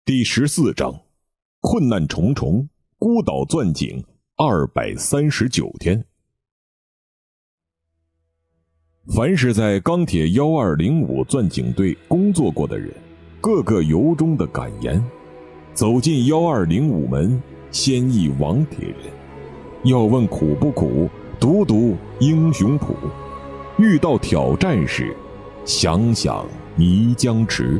第14章，困难重重，孤岛钻井239天。凡是在钢铁1205钻井队工作过的人，个个由衷的感言：走进1205门，先忆王铁人。要问苦不苦，读读英雄谱。遇到挑战时，想想泥浆池。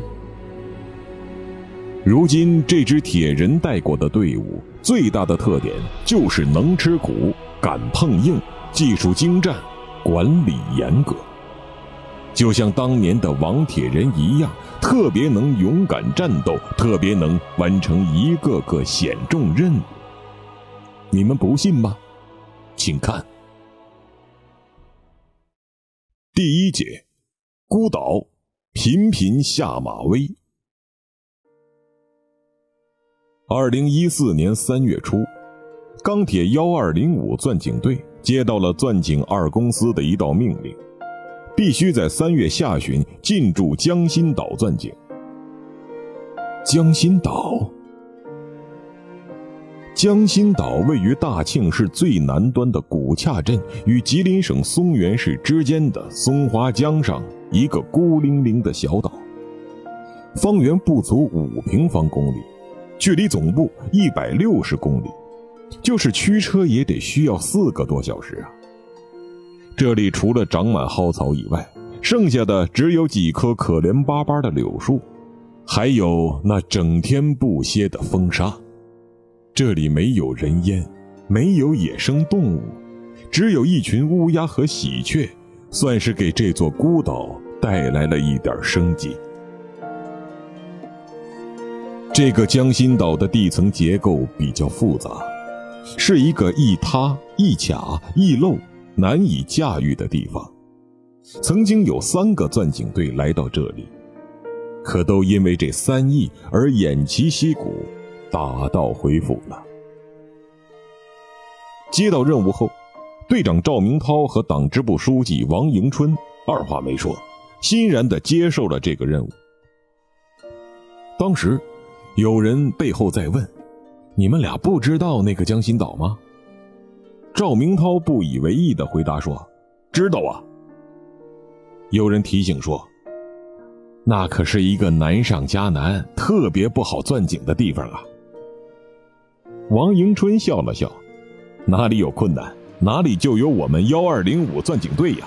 如今这支铁人带过的队伍最大的特点就是能吃苦，敢碰硬，技术精湛，管理严格。就像当年的王铁人一样，特别能勇敢战斗，特别能完成一个个险重任务。你们不信吗？请看第一节，孤岛频频下马威。2014年3月初，钢铁1205钻井队接到了钻井2公司的一道命令，必须在3月下旬进驻江心岛钻井。江心岛位于大庆市最南端的古洽镇与吉林省松原市之间的松花江上一个孤零零的小岛，方圆不足5平方公里，距离总部160公里，就是驱车也得需要4个多小时啊。这里除了长满蒿草以外，剩下的只有几棵可怜巴巴的柳树，还有那整天不歇的风沙。这里没有人烟，没有野生动物，只有一群乌鸦和喜鹊，算是给这座孤岛带来了一点生机。这个江心岛的地层结构比较复杂，是一个一塌一卡一漏难以驾驭的地方。曾经有3个钻井队来到这里，可都因为这3役而偃旗息鼓，打道回府了。接到任务后，队长赵明涛和党支部书记王迎春二话没说，欣然地接受了这个任务。当时有人背后在问，你们俩不知道那个江心岛吗？赵明涛不以为意地回答说，知道啊。有人提醒说，那可是一个难上加难，特别不好钻井的地方啊。王迎春笑了笑，哪里有困难，哪里就有我们1205钻井队呀。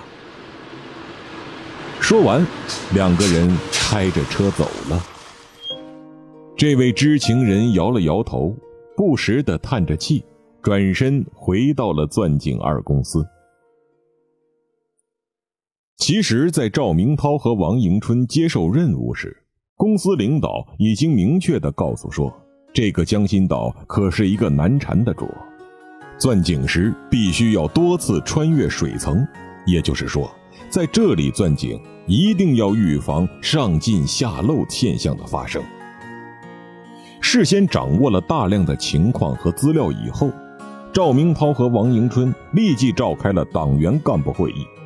说完，2个人开着车走了。这位知情人摇了摇头，不时地叹着气，转身回到了钻井2公司。其实在赵明涛和王迎春接受任务时，公司领导已经明确地告诉说，这个江心岛可是一个难缠的主，钻井时必须要多次穿越水层，也就是说，在这里钻井一定要预防上进下漏现象的发生。事先掌握了大量的情况和资料以后，赵明涛和王迎春立即召开了党员干部会议，